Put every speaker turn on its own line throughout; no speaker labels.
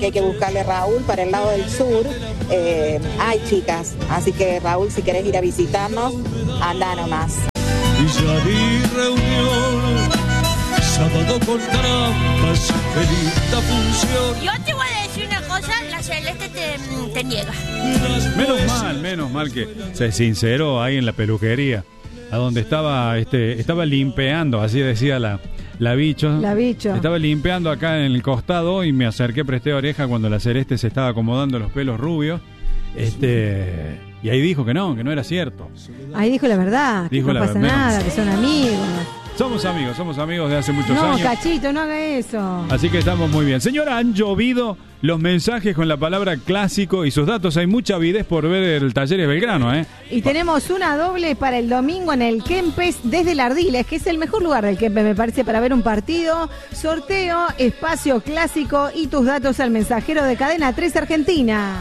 que hay que buscarle Raúl para el lado del sur. Hay chicas, así que Raúl, si querés ir a visitarnos, anda nomás.
Villa y reunión, sábado con trampas, feliz la función.
Yo te voy a decir una cosa, la Celeste te niega.
Menos mal que se sinceró ahí en la peluquería, a donde estaba limpeando, así decía la bicho. Estaba limpeando acá en el costado y me acerqué, presté oreja cuando la Celeste se estaba acomodando los pelos rubios. Y ahí dijo que no era cierto.
Ahí dijo la verdad, que no pasa nada, que son amigos.
Somos amigos de hace muchos años.
No, Cachito, no haga eso.
Así que estamos muy bien. Señora, han llovido los mensajes con la palabra clásico y sus datos. Hay mucha avidez por ver el Talleres Belgrano, ¿eh?
Y tenemos una doble para el domingo en el Kempes desde la Ardiles, que es el mejor lugar del Kempes, me parece, para ver un partido. Sorteo, espacio clásico y tus datos al mensajero de Cadena 3 Argentina.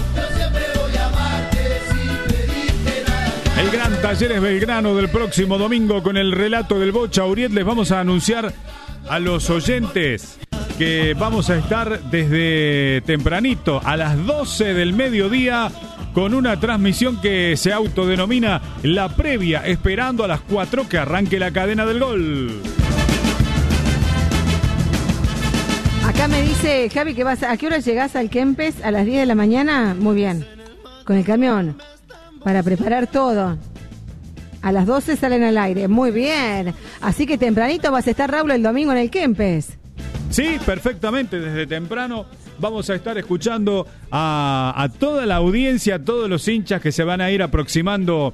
El gran Talleres Belgrano del próximo domingo con el relato del Bocha Uriet. Les vamos a anunciar a los oyentes que vamos a estar desde tempranito a las 12 del mediodía con una transmisión que se autodenomina La Previa, esperando a las 4 que arranque la cadena del gol.
Acá me dice Javi que ¿a qué hora llegás al Kempes? A las 10 de la mañana. Muy bien, con el camión para preparar todo. A las 12 salen al aire. Muy bien. Así que tempranito vas a estar, Raúl, el domingo en el Kempes.
Sí, perfectamente. Desde temprano vamos a estar escuchando a toda la audiencia, a todos los hinchas que se van a ir aproximando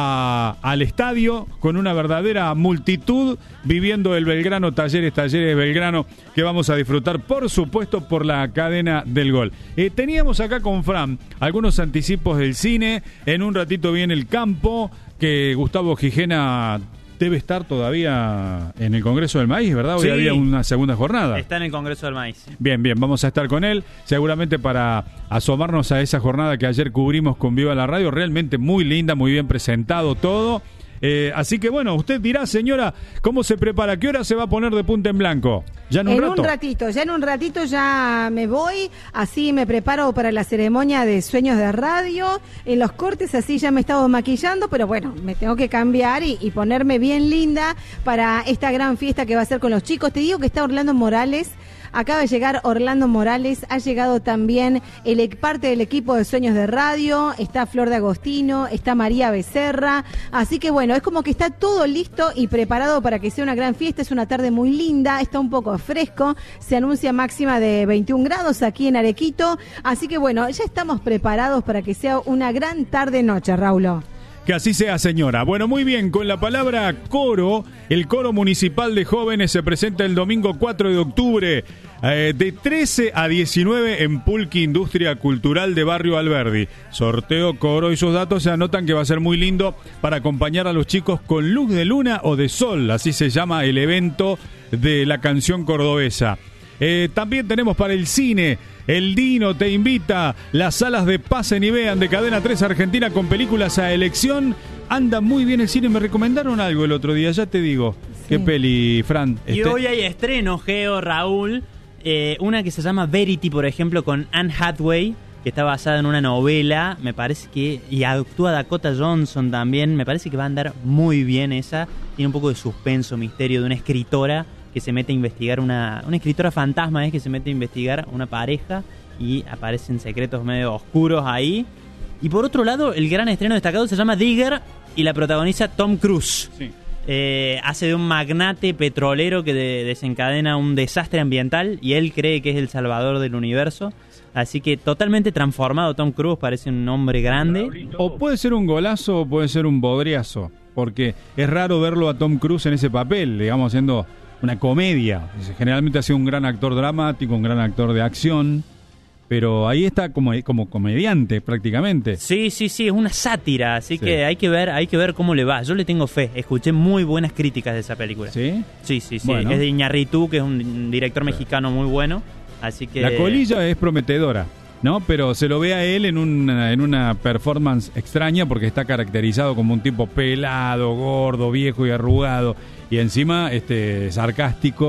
al estadio con una verdadera multitud viviendo el Belgrano Talleres Belgrano, que vamos a disfrutar, por supuesto, por la cadena del gol. Teníamos acá con Fran algunos anticipos del cine. En un ratito viene El Campo, que Gustavo Gijena debe estar todavía en el Congreso del Maíz, ¿verdad? Hoy había una segunda jornada.
Está en el Congreso del Maíz.
Bien, vamos a estar con él, seguramente para asomarnos a esa jornada que ayer cubrimos con Viva la Radio, realmente muy linda, muy bien presentado todo. Así que bueno, usted dirá, señora, ¿cómo se prepara? ¿Qué hora se va a poner de punta en blanco? ¿Ya en un rato?
En un ratito ya me voy, así me preparo para la ceremonia de Sueños de Radio. En los cortes así ya me he estado maquillando, pero bueno, me tengo que cambiar y ponerme bien linda para esta gran fiesta que va a ser con los chicos. Te digo que está Orlando Morales. Acaba de llegar Orlando Morales, ha llegado también parte del equipo de Sueños de Radio, está Flor de Agostino, está María Becerra, así que bueno, es como que está todo listo y preparado para que sea una gran fiesta. Es una tarde muy linda, está un poco fresco, se anuncia máxima de 21 grados aquí en Arequito, así que bueno, ya estamos preparados para que sea una gran tarde-noche, Raúl.
Que así sea, señora. Bueno, muy bien, con la palabra coro, el Coro Municipal de Jóvenes se presenta el domingo 4 de octubre de 13 a 19 en Pulqui Industria Cultural de Barrio Alberdi. Sorteo, coro y sus datos se anotan, que va a ser muy lindo para acompañar a los chicos con luz de luna o de sol, así se llama el evento de la canción cordobesa. También tenemos para el cine, El Dino te invita, las salas de Pasen y Vean de Cadena 3 Argentina con películas a elección. Anda muy bien el cine, me recomendaron algo el otro día, ya te digo. Sí. ¿Qué peli, Fran?
Y hoy hay estreno, Geo, Raúl, una que se llama Verity, por ejemplo, con Anne Hathaway, que está basada en una novela, me parece que, y actúa Dakota Johnson también, me parece que va a andar muy bien esa. Tiene un poco de suspenso, misterio de una escritora que se mete a investigar, una escritora fantasma, que se mete a investigar una pareja y aparecen secretos medio oscuros ahí. Y por otro lado, el gran estreno destacado se llama Digger y la protagoniza Tom Cruise. Sí. Hace de un magnate petrolero que desencadena un desastre ambiental y él cree que es el salvador del universo. Así que totalmente transformado Tom Cruise, parece un hombre grande.
O puede ser un golazo o puede ser un bodriazo, porque es raro verlo a Tom Cruise en ese papel, digamos, haciendo una comedia. Generalmente ha sido un gran actor dramático, un gran actor de acción, pero ahí está como comediante prácticamente.
Sí, es una sátira, así que hay que ver cómo le va. Yo le tengo fe, escuché muy buenas críticas de esa película.
¿Sí?
Sí.
Bueno.
Es de Iñárritu, que es un director mexicano muy bueno, así que...
La colilla es prometedora, ¿no? Pero se lo ve a él en una performance extraña, porque está caracterizado como un tipo pelado, gordo, viejo y arrugado, y encima sarcástico.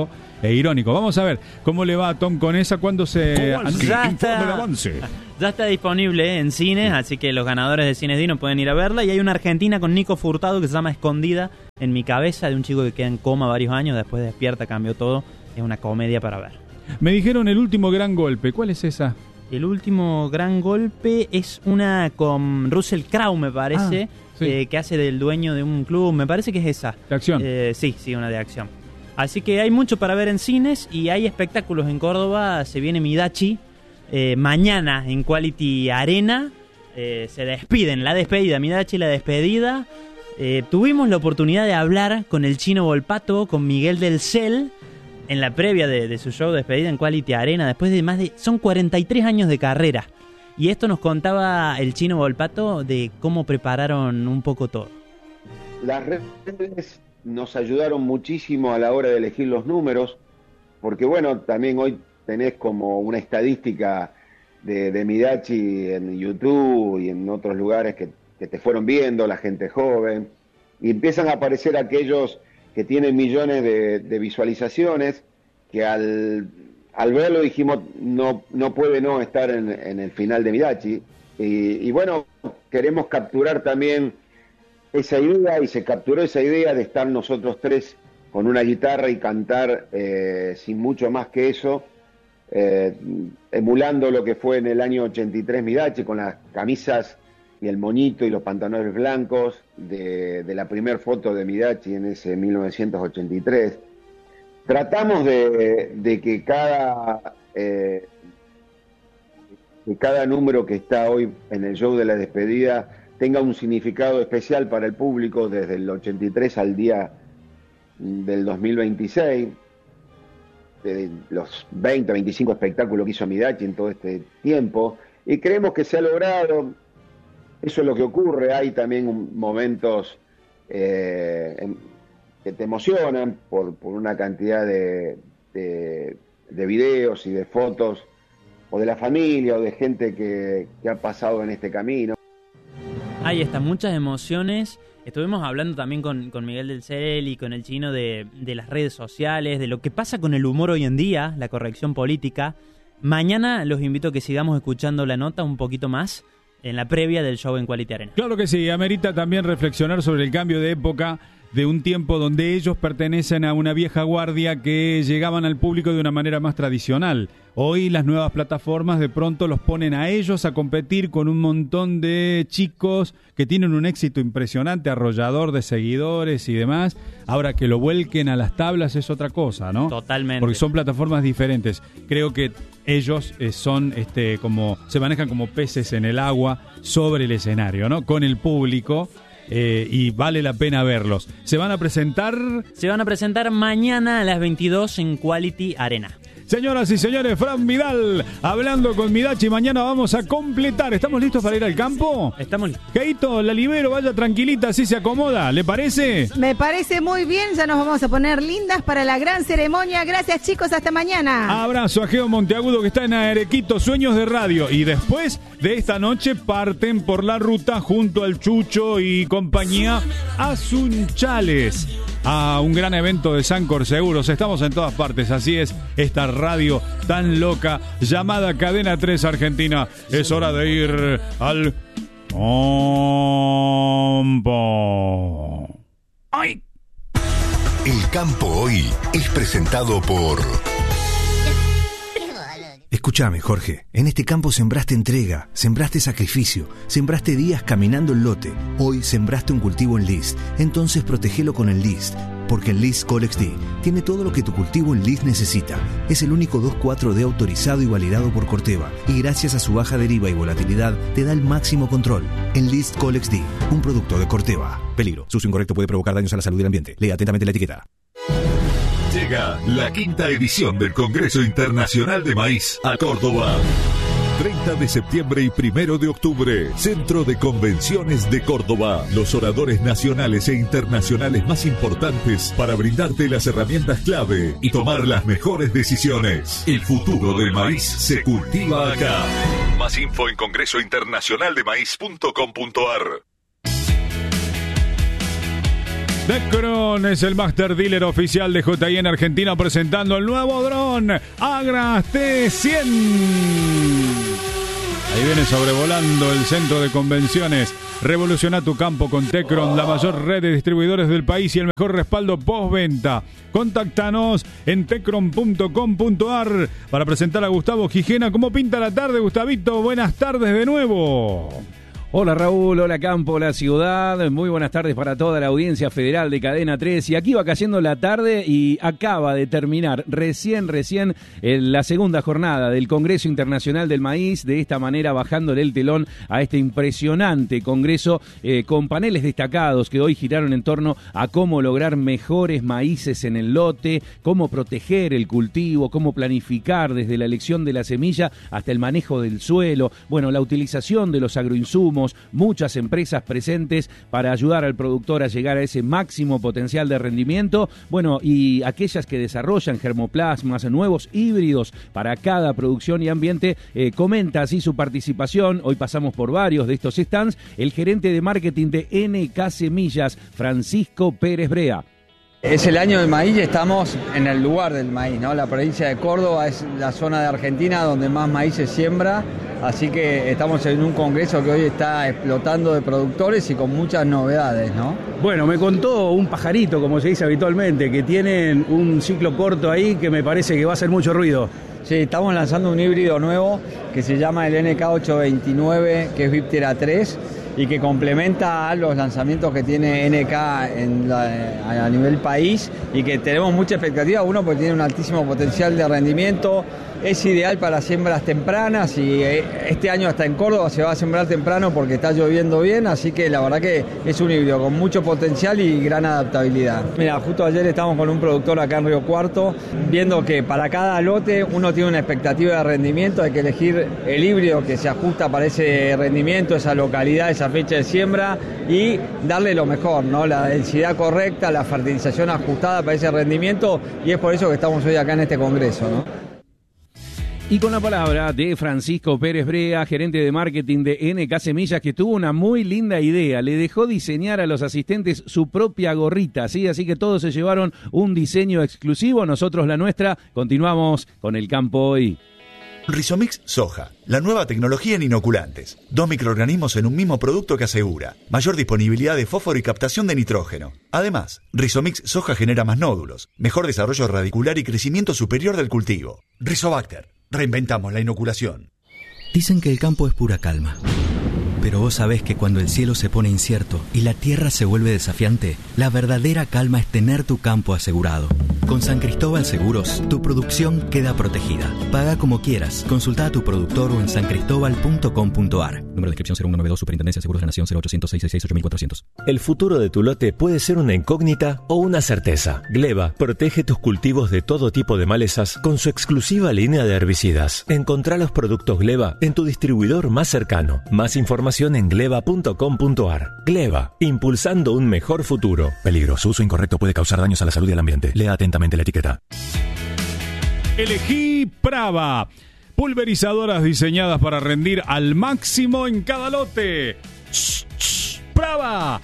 e irónico. Vamos a ver cómo le va a Tom con esa cuando se informe de avance.
Ya está disponible en cines, así que los ganadores de Cines Dino pueden ir a verla. Y hay una argentina con Nico Furtado que se llama Escondida en mi cabeza, de un chico que queda en coma varios años, después despierta, cambió todo. Es una comedia para ver.
Me dijeron El último gran golpe. ¿Cuál es esa?
El último gran golpe es una con Russell Crowe, me parece,
sí.
Que hace del dueño de un club. Me parece que es esa.
¿De acción?
Sí, una de acción. Así que hay mucho para ver en cines y hay espectáculos en Córdoba. Se viene Midachi. Mañana en Quality Arena se despiden, la despedida, Midachi, la despedida. Tuvimos la oportunidad de hablar con el Chino Volpato, con Miguel del Cel, en la previa de su show de despedida en Quality Arena, después de son 43 años de carrera. Y esto nos contaba el Chino Volpato de cómo prepararon un poco todo.
Las redes nos ayudaron muchísimo a la hora de elegir los números, porque bueno, también hoy tenés como una estadística de Midachi en YouTube y en otros lugares que te fueron viendo, la gente joven, y empiezan a aparecer aquellos que tienen millones de visualizaciones, que al verlo dijimos, no puede no estar en el final de Midachi, y bueno, queremos capturar también esa idea, y se capturó esa idea de estar nosotros tres con una guitarra y cantar sin mucho más que eso, emulando lo que fue en el año 83 Midachi, con las camisas y el moñito y los pantalones blancos de la primer foto de Midachi en ese 1983. Tratamos de que cada número que está hoy en el show de la despedida tenga un significado especial para el público desde el 83 al día del 2026, de los 20, 25 espectáculos que hizo Midachi en todo este tiempo, y creemos que se ha logrado. Eso es lo que ocurre. Hay también momentos que te emocionan por una cantidad de videos y de fotos, o de la familia, o de gente que ha pasado en este camino.
Ahí están, muchas emociones. Estuvimos hablando también con Miguel del Cel y con el Chino de las redes sociales, de lo que pasa con el humor hoy en día, la corrección política. Mañana los invito a que sigamos escuchando la nota un poquito más en la previa del show en Quality Arena.
Claro que sí, amerita también reflexionar sobre el cambio de época, de un tiempo donde ellos pertenecen a una vieja guardia que llegaban al público de una manera más tradicional. Hoy las nuevas plataformas de pronto los ponen a ellos a competir con un montón de chicos que tienen un éxito impresionante, arrollador de seguidores y demás. Ahora que lo vuelquen a las tablas es otra cosa, ¿no?
Totalmente.
Porque son plataformas diferentes. Creo que ellos son como se manejan como peces en el agua sobre el escenario, ¿no? Con el público. Y vale la pena verlos. ¿Se van a presentar?
Se van a presentar mañana a las 22 en Quality Arena.
Señoras y señores, Fran Vidal hablando con Midachi. Mañana vamos a completar. ¿Estamos listos para ir al campo?
Estamos listos.
Keito, la libero, vaya tranquilita, así se acomoda. ¿Le parece?
Me parece muy bien. Ya nos vamos a poner lindas para la gran ceremonia. Gracias, chicos. Hasta mañana.
Abrazo a Geo Monteagudo, que está en Arequito, Sueños de Radio. Y después de esta noche parten por la ruta junto al Chucho y compañía a Sunchales, a un gran evento de Sancor Seguros. Estamos en todas partes, así es esta radio tan loca llamada Cadena 3 Argentina. Es hora de ir al campo. ¡Ay!
El campo hoy es presentado por... Escúchame, Jorge, en este campo sembraste entrega, sembraste sacrificio, sembraste días caminando el lote. Hoy sembraste un cultivo en List, entonces protégelo con el List, porque el List Colex D tiene todo lo que tu cultivo en List necesita. Es el único 2,4-D autorizado y validado por Corteva, y gracias a su baja deriva y volatilidad te da el máximo control. El List Colex D, un producto de Corteva. Peligro, su uso incorrecto puede provocar daños a la salud del ambiente. Lea atentamente la etiqueta.
Llega la 5ª edición del Congreso Internacional de Maíz a Córdoba. 30 de septiembre y 1 de octubre, Centro de Convenciones de Córdoba. Los oradores nacionales e internacionales más importantes para brindarte las herramientas clave y tomar las mejores decisiones. El futuro del maíz se cultiva acá. Más info en congresointernacionaldemaíz.com.ar.
Decron es el Master Dealer oficial de JI Argentina, presentando el nuevo dron Agra T100. Ahí viene sobrevolando el centro de convenciones. Revoluciona tu campo con Tecron, la mayor red de distribuidores del país y el mejor respaldo postventa. Contáctanos en tecron.com.ar para presentar a Gustavo Gijena. ¿Cómo pinta la tarde, Gustavito? Buenas tardes de nuevo.
Hola Raúl, hola Campo, hola Ciudad, muy buenas tardes para toda la audiencia federal de Cadena 3. Y aquí va cayendo la tarde y acaba de terminar recién la segunda jornada del Congreso Internacional del Maíz, de esta manera bajándole el telón a este impresionante congreso con paneles destacados que hoy giraron en torno a cómo lograr mejores maíces en el lote, cómo proteger el cultivo, cómo planificar desde la elección de la semilla hasta el manejo del suelo, bueno, la utilización de los agroinsumos, muchas empresas presentes para ayudar al productor a llegar a ese máximo potencial de rendimiento, bueno, y aquellas que desarrollan germoplasmas, nuevos híbridos para cada producción y ambiente. Comenta así su participación, hoy pasamos por varios de estos stands, el gerente de marketing de NK Semillas, Francisco Pérez Brea.
Es el año del maíz y estamos en el lugar del maíz, ¿no? La provincia de Córdoba es la zona de Argentina donde más maíz se siembra, así que estamos en un congreso que hoy está explotando de productores y con muchas novedades, ¿no?
Bueno, me contó un pajarito, como se dice habitualmente, que tienen un ciclo corto ahí que me parece que va a hacer mucho ruido.
Sí, estamos lanzando un híbrido nuevo que se llama el NK829, que es Viptera 3, y que complementa a los lanzamientos que tiene NK a nivel país y que tenemos mucha expectativa, uno porque tiene un altísimo potencial de rendimiento, es ideal para siembras tempranas y este año hasta en Córdoba se va a sembrar temprano porque está lloviendo bien, así que la verdad que es un híbrido con mucho potencial y gran adaptabilidad. Mira, justo ayer estamos con un productor acá en Río Cuarto, viendo que para cada lote uno tiene una expectativa de rendimiento, hay que elegir el híbrido que se ajusta para ese rendimiento, esa localidad, esa fecha de siembra y darle lo mejor, ¿no? La densidad correcta, la fertilización ajustada para ese rendimiento y es por eso que estamos hoy acá en este congreso, ¿no?
Y con la palabra de Francisco Pérez Brea, gerente de marketing de NK Semillas, que tuvo una muy linda idea. Le dejó diseñar a los asistentes su propia gorrita, ¿sí? Así que todos se llevaron un diseño exclusivo, nosotros la nuestra. Continuamos con el campo hoy.
Rizomix Soja, la nueva tecnología en inoculantes. 2 microorganismos en un mismo producto que asegura mayor disponibilidad de fósforo y captación de nitrógeno. Además, Rizomix Soja genera más nódulos, mejor desarrollo radicular y crecimiento superior del cultivo. Rizobacter, reinventamos la inoculación.
Dicen que el campo es pura calma. Pero vos sabés que cuando el cielo se pone incierto y la tierra se vuelve desafiante, la verdadera calma es tener tu campo asegurado. Con San Cristóbal Seguros, tu producción queda protegida. Paga como quieras. Consulta a tu productor o en sancristobal.com.ar. Número de inscripción 0192, Superintendencia de Seguros de la Nación 0800-666-8400.
El futuro de tu lote puede ser una incógnita o una certeza. Gleba protege tus cultivos de todo tipo de malezas con su exclusiva línea de herbicidas. Encontrá los productos Gleba en tu distribuidor más cercano. Más información en gleba.com.ar. Gleba, impulsando un mejor futuro.
Peligro, su uso incorrecto puede causar daños a la salud y al ambiente. Lea atentamente la etiqueta.
Elegí Prava. Pulverizadoras diseñadas para rendir al máximo en cada lote. Prava.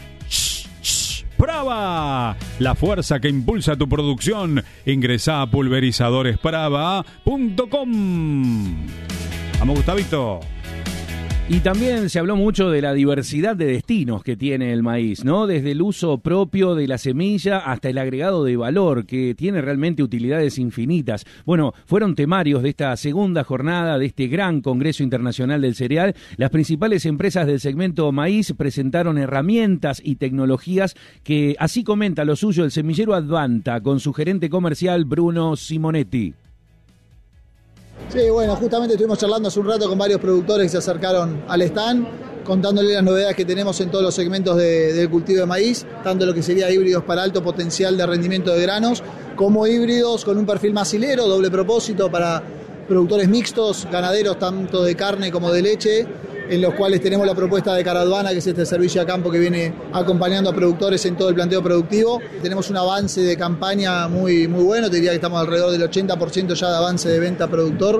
Prava, la fuerza que impulsa tu producción. Ingresá a pulverizadores.prava.com. Vamos, Gustavito.
Y también se habló mucho de la diversidad de destinos que tiene el maíz, ¿no? Desde el uso propio de la semilla hasta el agregado de valor, que tiene realmente utilidades infinitas. Bueno, fueron temarios de esta segunda jornada de este gran Congreso Internacional del Cereal. Las principales empresas del segmento maíz presentaron herramientas y tecnologías que así comenta lo suyo el semillero Advanta con su gerente comercial Bruno Simonetti.
Sí, bueno, justamente estuvimos charlando hace un rato con varios productores que se acercaron al stand, contándole las novedades que tenemos en todos los segmentos del cultivo de maíz, tanto lo que sería híbridos para alto potencial de rendimiento de granos, como híbridos con un perfil más hilero, doble propósito para productores mixtos, ganaderos tanto de carne como de leche, en los cuales tenemos la propuesta de Caravana, que es este servicio a campo que viene acompañando a productores en todo el planteo productivo. Tenemos un avance de campaña muy bueno, te diría que estamos alrededor del 80% ya de avance de venta productor,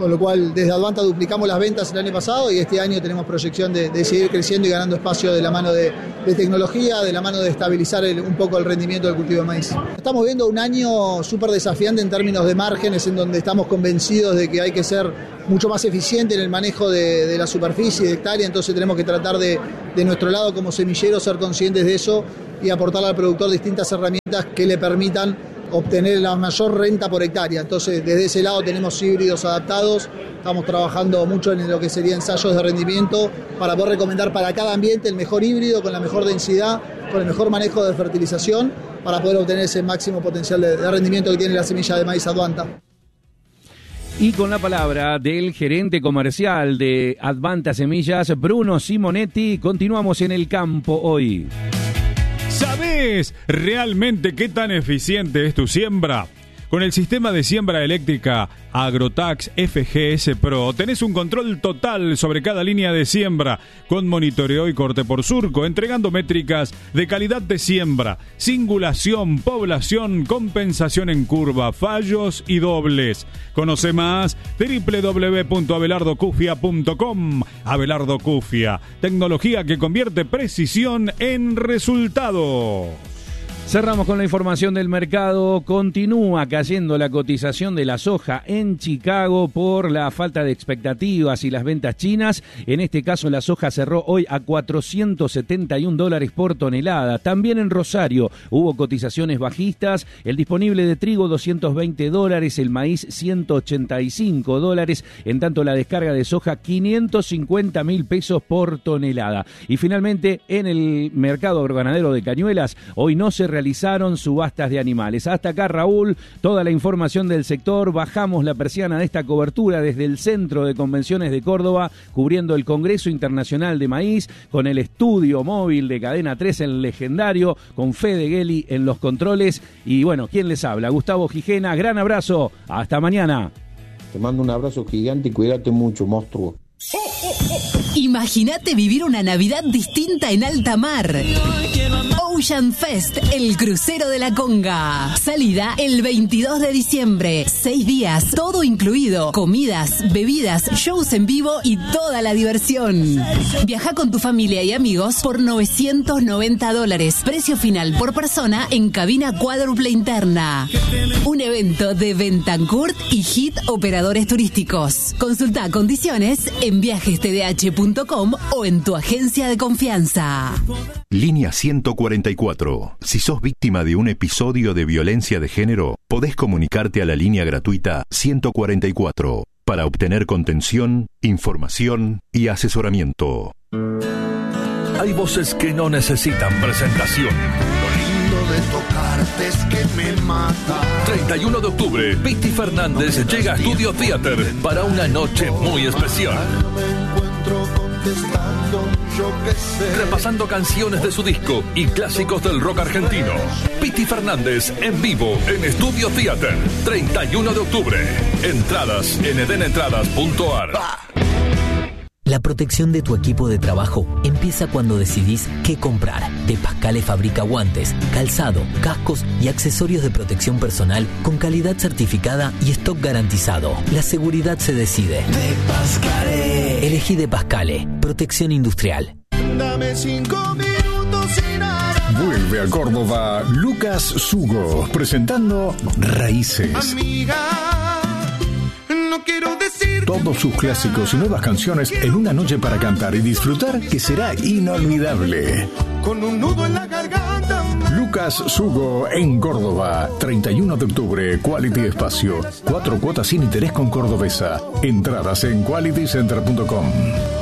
con lo cual desde Advanta duplicamos las ventas el año pasado y este año tenemos proyección de seguir creciendo y ganando espacio de la mano de tecnología, de la mano de estabilizar un poco el rendimiento del cultivo de maíz. Estamos viendo un año súper desafiante en términos de márgenes, en donde estamos convencidos de que hay que ser mucho más eficiente en el manejo de la superficie, de hectárea, entonces tenemos que tratar de nuestro lado como semilleros ser conscientes de eso y aportarle al productor distintas herramientas que le permitan obtener la mayor renta por hectárea. Entonces, desde ese lado tenemos híbridos adaptados, estamos trabajando mucho en lo que serían ensayos de rendimiento para poder recomendar para cada ambiente el mejor híbrido, con la mejor densidad, con el mejor manejo de fertilización, para poder obtener ese máximo potencial de rendimiento que tiene la semilla de maíz Advanta.
Y con la palabra del gerente comercial de Advanta Semillas, Bruno Simonetti, continuamos en el campo hoy.
¿Sabés realmente qué tan eficiente es tu siembra? Con el sistema de siembra eléctrica Agrotax FGS Pro tenés un control total sobre cada línea de siembra, con monitoreo y corte por surco, entregando métricas de calidad de siembra, singulación, población, compensación en curva, fallos y dobles. Conoce más www.abelardocufia.com. Abelardo Cufia, tecnología que convierte precisión en resultado.
Cerramos con la información del mercado. Continúa cayendo la cotización de la soja en Chicago por la falta de expectativas y las ventas chinas. En este caso, la soja cerró hoy a $471 por tonelada. También en Rosario hubo cotizaciones bajistas. El disponible de trigo $220, el maíz $185. En tanto, la descarga de soja 550.000 pesos por tonelada. Y finalmente, en el mercado agroganadero de Cañuelas, hoy no se realizaron subastas de animales. Hasta acá, Raúl, toda la información del sector. Bajamos la persiana de esta cobertura desde el Centro de Convenciones de Córdoba, cubriendo el Congreso Internacional de Maíz, con el estudio móvil de Cadena 3 en Legendario, con Fede Geli en los controles. Y bueno, ¿quién les habla? Gustavo Gijena. Gran abrazo. Hasta mañana.
Te mando un abrazo gigante y cuídate mucho, monstruo.
Imagínate vivir una Navidad distinta en alta mar. Ocean Fest, el crucero de la Conga. Salida el 22 de diciembre. 6 días, todo incluido. Comidas, bebidas, shows en vivo y toda la diversión. Viaja con tu familia y amigos por $990. Precio final por persona en cabina cuádruple interna. Un evento de Bentancurt y Hit Operadores Turísticos. Consulta condiciones en viajestdh.com o en tu agencia de confianza.
Línea 144. Si sos víctima de un episodio de violencia de género, podés comunicarte a la línea gratuita 144 para obtener contención, información y asesoramiento.
Hay voces que no necesitan presentación.
Lo lindo de tocarte es que me mata.
31 de octubre, Piti Fernández llega a Studio Theater para una noche muy especial. Repasando canciones de su disco y clásicos del rock argentino. Piti Fernández en vivo en Studio Theater, 31 de octubre. Entradas en edenentradas.ar.
La protección de tu equipo de trabajo empieza cuando decidís qué comprar. De Pascale fabrica guantes, calzado, cascos y accesorios de protección personal con calidad certificada y stock garantizado. La seguridad se decide. De Pascale. Elegí De Pascale. Protección industrial.
Dame 5 minutos y nada.
Vuelve a Córdoba Lucas Sugo presentando Raíces.
Amiga, no quiero decir
todos sus clásicos y nuevas canciones en una noche para cantar y disfrutar que será inolvidable.
Con un nudo en la garganta.
Lucas Sugo en Córdoba, 31 de octubre, Quality Espacio. 4 cuotas sin interés con Cordobesa. Entradas en qualitycenter.com.